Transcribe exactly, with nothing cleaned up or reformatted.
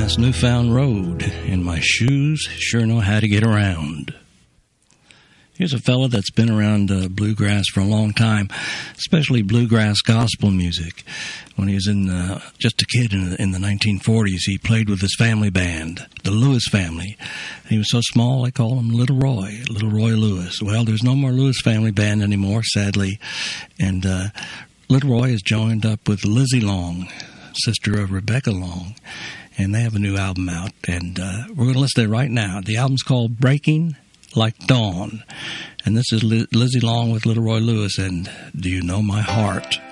Bluegrass Newfound Road, and my shoes sure know how to get around. Here's a fella that's been around uh, bluegrass for a long time, especially bluegrass gospel music. When he was in uh, just a kid in the, in the nineteen forties, he played with his family band, the Lewis family. He was so small, they call him Little Roy, Little Roy Lewis. Well, there's no more Lewis family band anymore, sadly, and uh, Little Roy has joined up with Lizzie Long, sister of Rebecca Long, and they have a new album out, and uh, we're going to listen to it right now. The album's called Breaking Like Dawn, and this is Liz- Lizzie Long with Little Roy Lewis, and Do You Know My Heart?